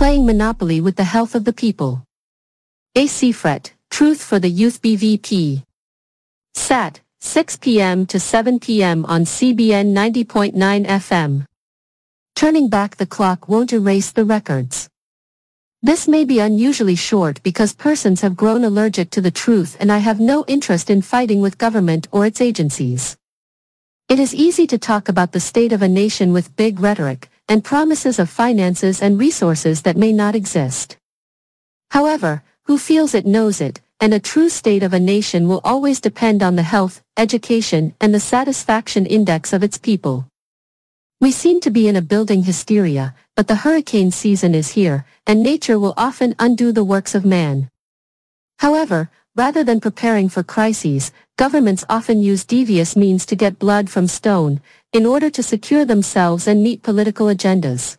playing Monopoly with the health of the people. A. Seafret, Truth for the Youth BVP. Sat, 6 p.m. to 7 p.m. on CBN 90.9 FM. Turning back the clock won't erase the records. This may be unusually short because persons have grown allergic to the truth, and I have no interest in fighting with government or its agencies. It is easy to talk about the state of a nation with big rhetoric and promises of finances and resources that may not exist. However, who feels it knows it, and a true state of a nation will always depend on the health, education, and the satisfaction index of its people. We seem to be in a building hysteria, but the hurricane season is here, and nature will often undo the works of man. However, rather than preparing for crises, governments often use devious means to get blood from stone, in order to secure themselves and meet political agendas.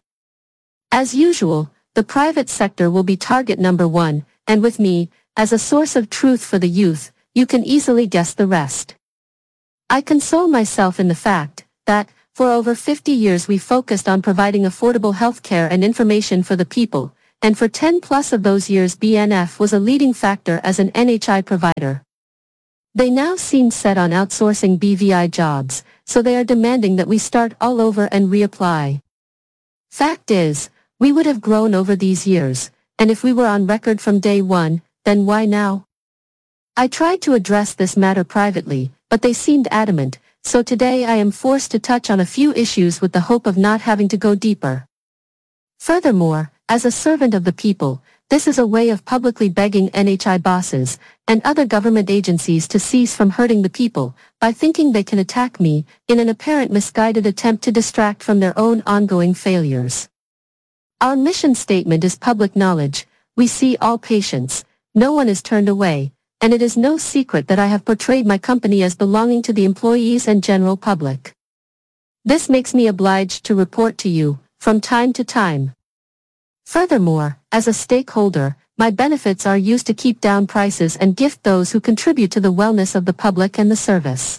As usual, the private sector will be target number one, and with me, as a source of truth for the youth, you can easily guess the rest. I console myself in the fact that, for over 50 years we focused on providing affordable health care and information for the people, and for 10 plus of those years BNF was a leading factor as an NHI provider. They now seem set on outsourcing BVI jobs, so they are demanding that we start all over and reapply. Fact is, we would have grown over these years, and if we were on record from day one, then why now? I tried to address this matter privately, but they seemed adamant, so today I am forced to touch on a few issues with the hope of not having to go deeper. Furthermore, as a servant of the people, this is a way of publicly begging NHI bosses and other government agencies to cease from hurting the people by thinking they can attack me in an apparent misguided attempt to distract from their own ongoing failures. Our mission statement is public knowledge. We see all patients, no one is turned away, and it is no secret that I have portrayed my company as belonging to the employees and general public. This makes me obliged to report to you, from time to time. Furthermore, as a stakeholder, my benefits are used to keep down prices and gift those who contribute to the wellness of the public and the service.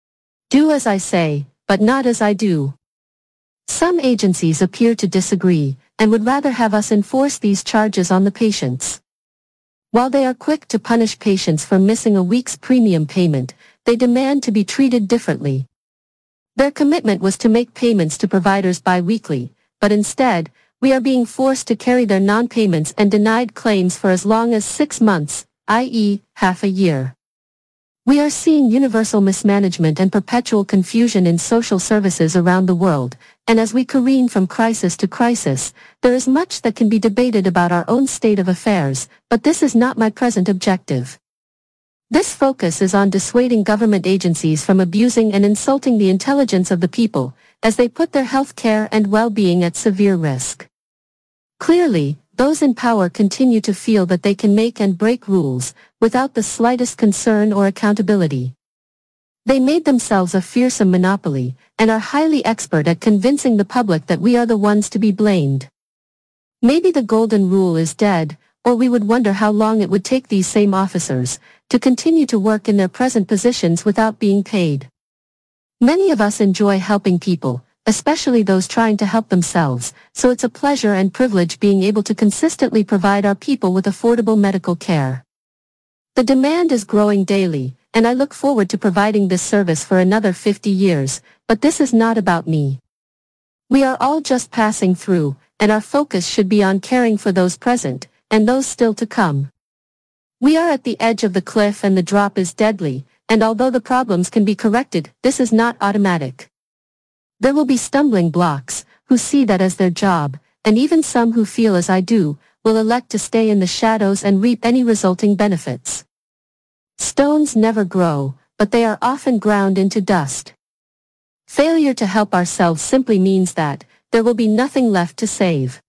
Do as I say, but not as I do. Some agencies appear to disagree, and would rather have us enforce these charges on the patients. While they are quick to punish patients for missing a week's premium payment, they demand to be treated differently. Their commitment was to make payments to providers bi-weekly, but instead, we are being forced to carry their non-payments and denied claims for as long as 6 months, i.e., half a year. We are seeing universal mismanagement and perpetual confusion in social services around the world, and as we careen from crisis to crisis, there is much that can be debated about our own state of affairs, but this is not my present objective. This focus is on dissuading government agencies from abusing and insulting the intelligence of the people, as they put their health care and well-being at severe risk. Clearly, those in power continue to feel that they can make and break rules, without the slightest concern or accountability. They made themselves a fearsome monopoly, and are highly expert at convincing the public that we are the ones to be blamed. Maybe the golden rule is dead, or we would wonder how long it would take these same officers to continue to work in their present positions without being paid. Many of us enjoy helping people, especially those trying to help themselves, so it's a pleasure and privilege being able to consistently provide our people with affordable medical care. The demand is growing daily, and I look forward to providing this service for another 50 years, but this is not about me. We are all just passing through, and our focus should be on caring for those present, and those still to come. We are at the edge of the cliff and the drop is deadly, and although the problems can be corrected, this is not automatic. There will be stumbling blocks, who see that as their job, and even some who feel as I do, will elect to stay in the shadows and reap any resulting benefits. Stones never grow, but they are often ground into dust. Failure to help ourselves simply means that there will be nothing left to save.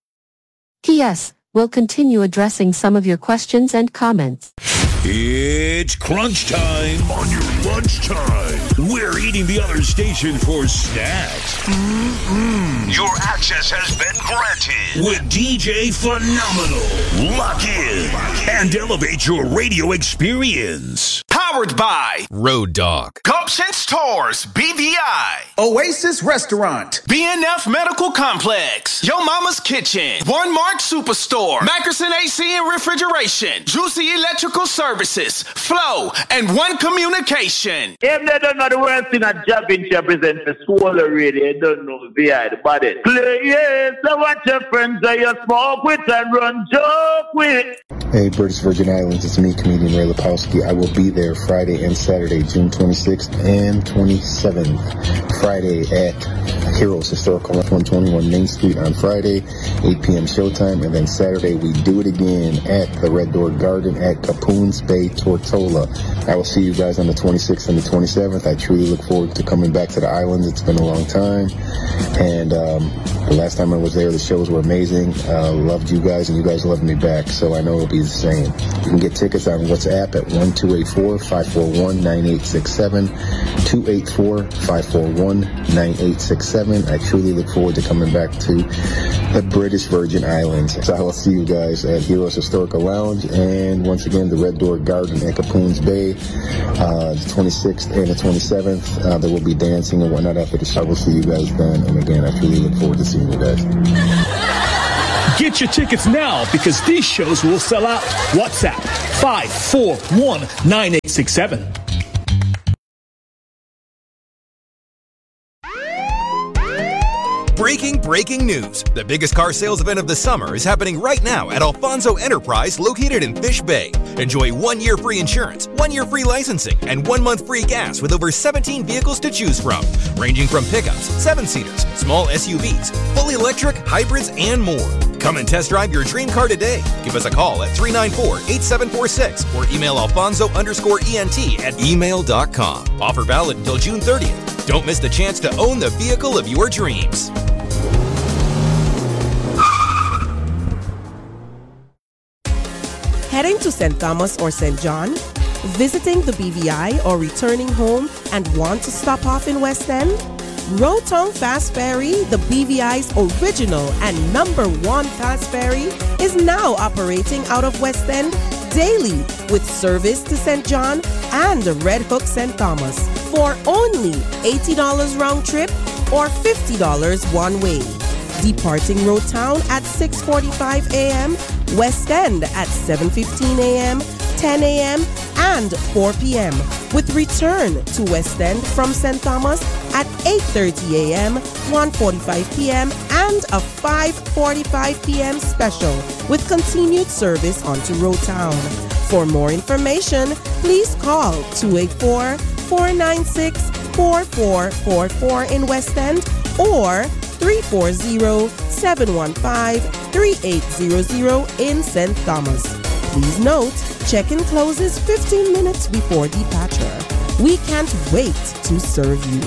P.S. We'll continue addressing some of your questions and comments. It's crunch time on your Lunchtime. We're eating the other station for snacks. Your access has been granted with DJ Phenomenal. Lock in and elevate your radio experience. Powered by Road Dog, Gumps and Stores, BVI, Oasis Restaurant, BNF Medical Complex, Yo Mama's Kitchen, One Mark Superstore, Mackerson AC and Refrigeration, Juicy Electrical Services, Flow, and One Communication. If they don't know the worst thing a championship presents the soul radio, they don't know VI the body. Play yes, so watch your friends that you smoke with and run joke with. Hey, British Virgin Islands, it's me, comedian Ray Lepowski. I will be there Friday and Saturday, June 26th and 27th. Friday at Heroes Historical 121 Main Street on Friday, 8 p.m. showtime, and then Saturday we do it again at the Red Door Garden at Capoons Bay, Tortola. I will see you guys on the 26th and the 27th. I truly look forward to coming back to the islands. It's been a long time, and the last time I was there, the shows were amazing. Loved you guys, and you guys loved me back, so I know it'll be the same. You can get tickets on WhatsApp at 1-284-541-9867, 284-541-9867. I truly look forward to coming back to the British Virgin Islands. So I will see you guys at Heroes Historical Lounge, and once again, the Red Door Garden at Capoons Bay, the 26th and the 27th. There will be dancing and whatnot after the show. I will see you guys then, and again, I truly look forward to seeing you guys. Get your tickets now because these shows will sell out. WhatsApp 541-9867. Breaking news. The biggest car sales event of the summer is happening right now at Alfonso Enterprise located in Fish Bay. Enjoy 1 year free insurance, 1 year free licensing, and 1 month free gas with over 17 vehicles to choose from, ranging from pickups, 7-seaters, small SUVs, fully electric, hybrids, and more. Come and test drive your dream car today. Give us a call at 394-8746 or email alfonso_ent@email.com. Offer valid until June 30th. Don't miss the chance to own the vehicle of your dreams. Heading to St. Thomas or St. John? Visiting the BVI or returning home and want to stop off in West End? Rotown Fast Ferry, the BVI's original and #1 fast ferry, is now operating out of West End daily with service to St. John and Red Hook St. Thomas for only $80 round trip or $50 one way. Departing Rotown at 6:45 a.m., West End at 7:15 a.m., 10 a.m., and 4 p.m. with return to West End from St. Thomas at 8:30 a.m., 1:45 p.m., and a 5:45 p.m. special with continued service onto Rotown. For more information, please call 284-496-4444 in West End or 340-715-3800 in St. Thomas. Please note, check-in closes 15 minutes before departure. We can't wait to serve you.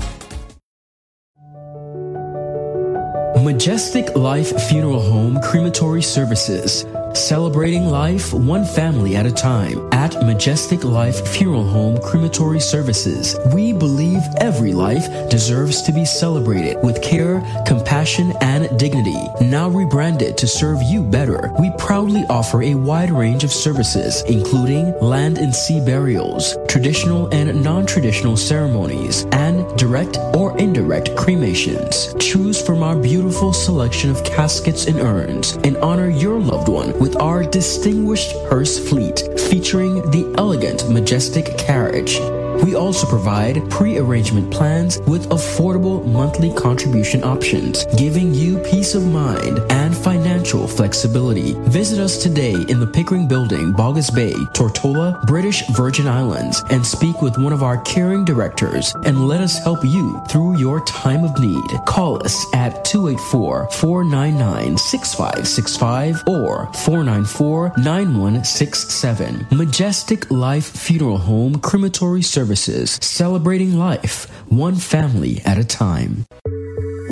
Majestic Life Funeral Home Crematory Services. Celebrating life one family at a time. At Majestic Life Funeral Home Crematory Services, we believe every life deserves to be celebrated with care, compassion, and dignity. Now rebranded to serve you better, we proudly offer a wide range of services, including land and sea burials, traditional and non-traditional ceremonies, and direct or indirect cremations. Choose from our beautiful selection of caskets and urns and honor your loved one with our distinguished hearse fleet featuring the elegant Majestic carriage. We also provide pre-arrangement plans with affordable monthly contribution options, giving you peace of mind and financial flexibility. Visit us today in the Pickering Building, Boggess Bay, Tortola, British Virgin Islands, and speak with one of our caring directors and let us help you through your time of need. Call us at 284-499-6565 or 494-9167. Majestic Life Funeral Home Crematory Services, celebrating life one family at a time.